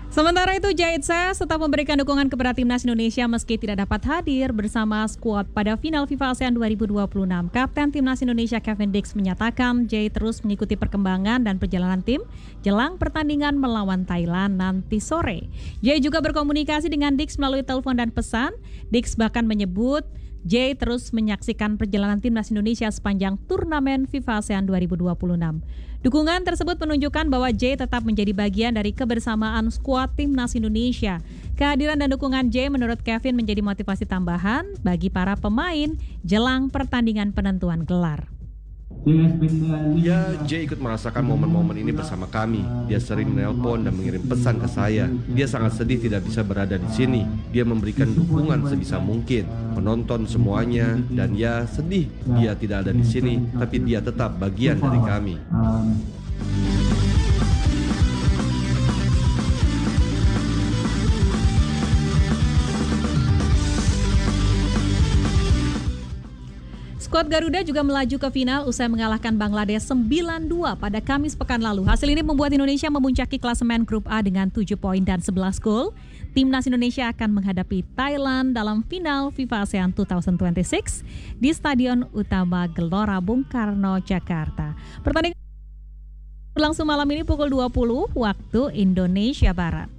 Sementara itu, Jaitse tetap memberikan dukungan kepada timnas Indonesia meski tidak dapat hadir bersama skuad pada final FIFA ASEAN 2026. Kapten timnas Indonesia Kevin Dix menyatakan Jay terus mengikuti perkembangan dan perjalanan tim jelang pertandingan melawan Thailand nanti sore. Jay juga berkomunikasi dengan Dix melalui telepon dan pesan. Dix bahkan menyebut Jay terus menyaksikan perjalanan timnas Indonesia sepanjang turnamen FIFA ASEAN 2026. Dukungan tersebut menunjukkan bahwa Jay tetap menjadi bagian dari kebersamaan skuad timnas Indonesia. Kehadiran dan dukungan Jay menurut Kevin menjadi motivasi tambahan bagi para pemain jelang pertandingan penentuan gelar. Ya, Jay ikut merasakan momen-momen ini bersama kami. Dia sering menelpon dan mengirim pesan ke saya. Dia sangat sedih tidak bisa berada di sini. Dia memberikan dukungan sebisa mungkin, menonton semuanya, dan ya sedih dia tidak ada di sini, tapi dia tetap bagian dari kami. Skuad Garuda juga melaju ke final usai mengalahkan Bangladesh 9-2 pada Kamis pekan lalu. Hasil ini membuat Indonesia memuncaki klasemen grup A dengan 7 poin dan 11 gol. Timnas Indonesia akan menghadapi Thailand dalam final FIFA ASEAN 2026 di Stadion Utama Gelora Bung Karno, Jakarta. Pertandingan berlangsung malam ini pukul 20 waktu Indonesia Barat.